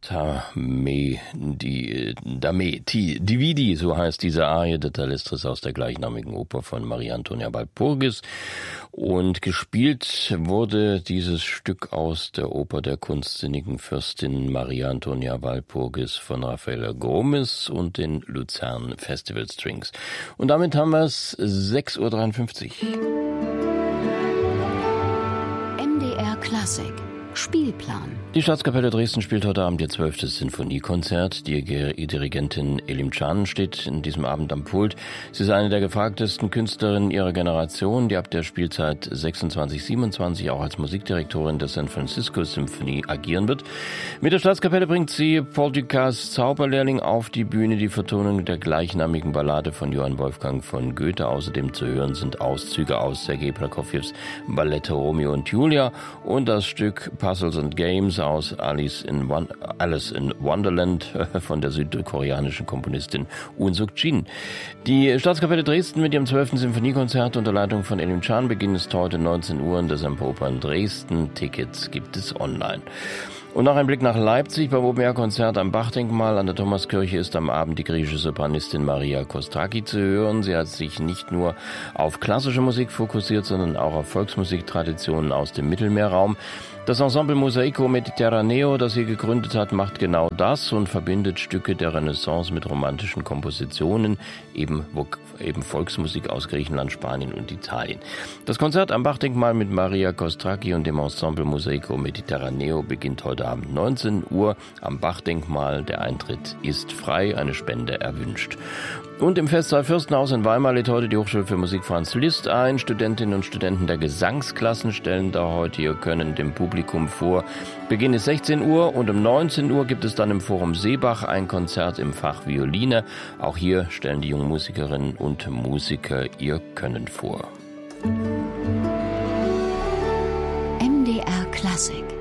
Dame ti dividi, so heißt diese Arie de Thalestris aus der gleichnamigen Oper von Maria Antonia Walpurgis. Und gespielt wurde dieses Stück aus der Oper der kunstsinnigen Fürstin Maria Antonia Walpurgis von Rafaela Gomes und den Luzern Festival Strings. Und damit haben wir es 6:53 Uhr. MDR Klassik Spielplan. Die Staatskapelle Dresden spielt heute Abend ihr 12. Sinfoniekonzert. Die Dirigentin Elim Can steht in diesem Abend am Pult. Sie ist eine der gefragtesten Künstlerinnen ihrer Generation, die ab der Spielzeit 26/27 auch als Musikdirektorin der San Francisco Symphony agieren wird. Mit der Staatskapelle bringt sie Paul Dukas Zauberlehrling auf die Bühne. Die Vertonung der gleichnamigen Ballade von Johann Wolfgang von Goethe. Außerdem zu hören sind Auszüge aus Sergei Prokofjews Ballett Romeo und Julia und das Stück Puzzles and Games aus Alice in Wonderland von der südkoreanischen Komponistin Woon Suk-jin. Die Staatskapelle Dresden mit ihrem 12. Sinfoniekonzert unter Leitung von Elim Can beginnt es heute 19 Uhr in der Semperoper Dresden. Tickets gibt es online. Und noch ein Blick nach Leipzig. Beim Open-Air-Konzert am Bachdenkmal an der Thomaskirche ist am Abend die griechische Sopranistin Maria Kostraki zu hören. Sie hat sich nicht nur auf klassische Musik fokussiert, sondern auch auf Volksmusiktraditionen aus dem Mittelmeerraum. Das Ensemble Mosaico Mediterraneo, das sie gegründet hat, macht genau das und verbindet Stücke der Renaissance mit romantischen Kompositionen, eben Volksmusik aus Griechenland, Spanien und Italien. Das Konzert am Bachdenkmal mit Maria Kostraki und dem Ensemble Mosaico Mediterraneo beginnt heute Abend 19 Uhr am Bachdenkmal. Der Eintritt ist frei, eine Spende erwünscht. Und im Festsaal Fürstenhaus in Weimar lädt heute die Hochschule für Musik Franz Liszt ein. Studentinnen und Studenten der Gesangsklassen stellen da heute ihr Können dem Publikum vor. Beginn ist 16 Uhr und um 19 Uhr gibt es dann im Forum Seebach ein Konzert im Fach Violine. Auch hier stellen die jungen Musikerinnen und Musiker ihr Können vor. MDR Klassik